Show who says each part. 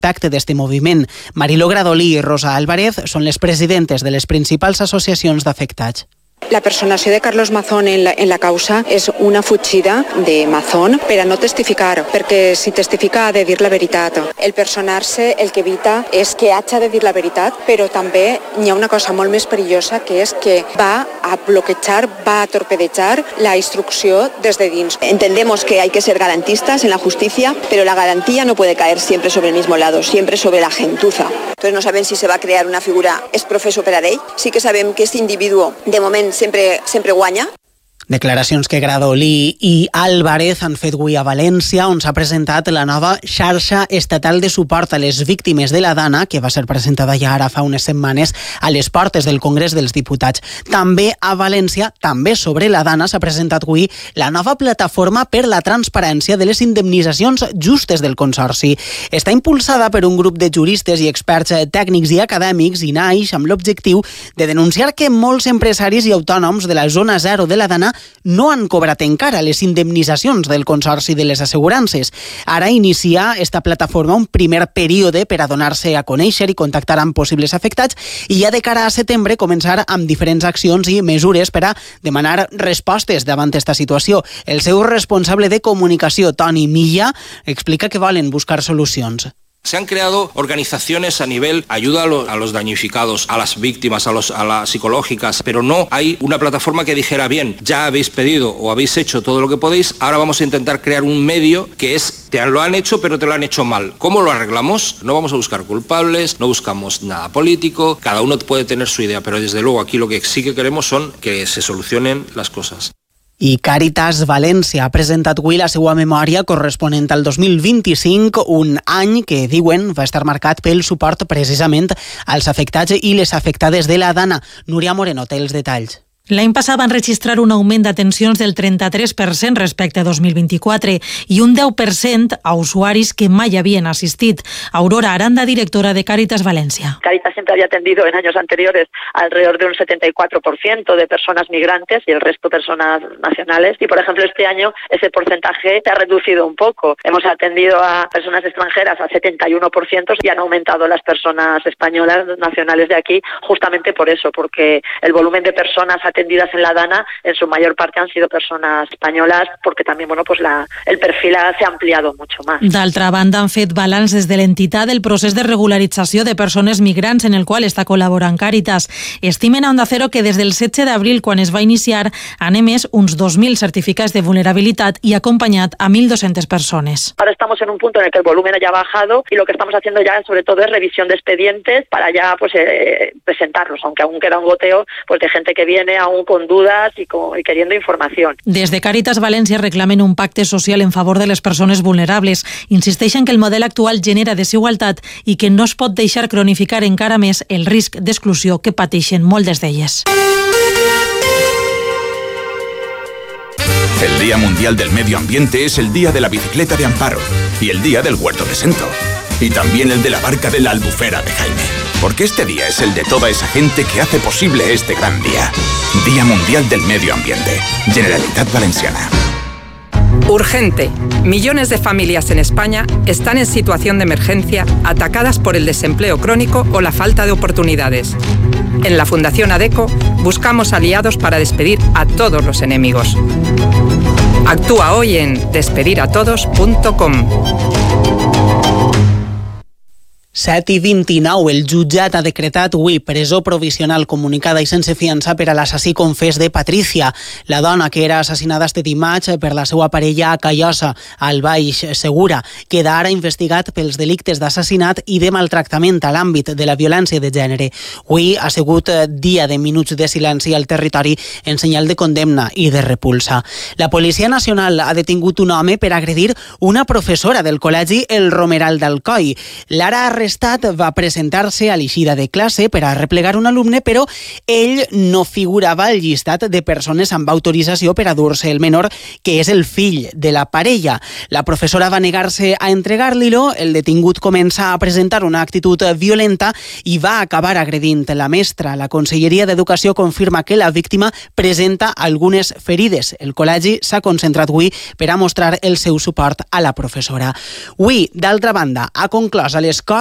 Speaker 1: respecte d'este moviment. Mariló Gradolí i Rosa Álvarez són les presidentes de les principals associacions d'afectats.
Speaker 2: La personació de Carlos Mazón en la causa és una fugida de Mazón per a no testificar, perquè si testifica ha de dir la veritat. El personar-se el que evita és que hagi de dir la veritat, però també hi ha una cosa molt més perillosa, que és que va a bloquejar, va a torpedejar la instrucció des de dins.
Speaker 3: Entendemos que hay que ser garantistas en la justicia, pero la garantía no puede caer siempre sobre el mismo lado, siempre sobre la gentuza. Entonces no saben si se va a crear una figura es profeso per a ell. Sí que sabem que este individuo de moment sempre guanya.
Speaker 1: Declaracions que Gradolí i Álvarez han fet avui a València, on s'ha presentat la nova xarxa estatal de suport a les víctimes de la Dana, que va ser presentada ja ara fa unes setmanes a les portes del Congrés dels Diputats. També a València, també sobre la Dana, s'ha presentat avui la nova plataforma per la transparència de les indemnitzacions justes del Consorci. Està impulsada per un grup de juristes i experts tècnics i acadèmics i naix amb l'objectiu de denunciar que molts empresaris i autònoms de la zona 0 de la Dana no han cobrat encara les indemnitzacions del Consorci de les Assegurances. Ara inicia esta plataforma un primer període per a donar-se a conèixer i contactar amb possibles afectats i ja de cara a setembre començar amb diferents accions i mesures per a demanar respostes davant esta situació. El seu responsable de comunicació, Toni Milla, explica que volen buscar solucions.
Speaker 4: Se han creado organizaciones a nivel ayuda a los damnificados, a las víctimas, a las psicológicas, pero no hay una plataforma que dijera, bien, ya habéis pedido o habéis hecho todo lo que podéis, ahora vamos a intentar crear un medio que es, te lo han hecho pero te lo han hecho mal. ¿Cómo lo arreglamos? No vamos a buscar culpables, no buscamos nada político, cada uno puede tener su idea, pero desde luego aquí lo que sí que queremos son que se solucionen las cosas.
Speaker 1: I Càritas València ha presentat avui la seva memòria corresponent al 2025, un any que, diuen, va estar marcat pel suport precisament als afectats i les afectades de la Dana. Núria Moreno té els detalls.
Speaker 5: L'any passat van registrar un augment d'atencions del 33% respecte a 2024 i un 10% a usuaris que mai havien assistit. Aurora Aranda, directora de Càritas Valencia.
Speaker 6: Càritas siempre había atendido en años anteriores alrededor de un 74% de personas migrantes y el resto personas nacionales. Y, por ejemplo, este año ese porcentaje se ha reducido un poco. Hemos atendido a personas extranjeras al 71% y han aumentado las personas españolas nacionales de aquí justamente por eso, porque el volumen de personas atendidas en la Dana en su mayor parte han sido personas españolas, porque también el perfil se ha ampliado mucho más.
Speaker 5: D'altra banda, han fet balanç des de l'entitat del procés de regularització de persones migrants en el qual està col·laborant Càritas. Estimen a Onda Cero que des del 16 d'abril, quan es va iniciar, han emès uns 2.000 certificats de vulnerabilitat i acompanyat a 1.200 persones.
Speaker 6: Ahora estamos en un punto en el que el volumen haya bajado y lo que estamos haciendo ya sobre todo es revisión de expedientes para ya presentarlos, aunque aún queda un goteo de gente que viene aún con dudas y queriendo información.
Speaker 5: Des de Càritas València reclamen un pacte social en favor de les persones vulnerables. Insisteixen que el model actual genera desigualtat i que no es pot deixar cronificar encara més el risc d'exclusió que pateixen moltes d'elles.
Speaker 7: El Día Mundial del Medio Ambiente es el Día de la Bicicleta de Amparo y el Día del Huerto de Sento. Y también el de la barca de la Albufera de Jaime. Porque este día es el de toda esa gente que hace posible este gran día. Día Mundial del Medio Ambiente. Generalitat Valenciana.
Speaker 8: Urgente. Millones de familias en España están en situación de emergencia, atacadas por el desempleo crónico o la falta de oportunidades. En la Fundación ADECO buscamos aliados para despedir a todos los enemigos. Actúa hoy en despediratodos.com.
Speaker 1: 7:29, el jutjat ha decretat avui presó provisional comunicada i sense fiança per a l'assassí confés de Patricia, la dona que era assassinada este dimarts per la seva parella a Callosa, al Baix Segura. Queda ara investigat pels delictes d'assassinat i de maltractament a l'àmbit de la violència de gènere. Avui ha sigut dia de minuts de silenci al territori en senyal de condemna i de repulsa. La Policia Nacional ha detingut un home per agredir una professora del col·legi El Romeral d'Alcoi. Lara arrestat va presentar-se a l'eixida de classe per a replegar un alumne, però ell no figurava al llistat de persones amb autorització per a dur-se el menor, que és el fill de la parella. La professora va negar-se a entregar-li-lo, el detingut comença a presentar una actitud violenta i va acabar agredint la mestra. La Conselleria d'Educació confirma que la víctima presenta algunes ferides. El col·legi s'ha concentrat avui per a mostrar el seu suport a la professora. Avui, d'altra banda, ha conclòs a l'escola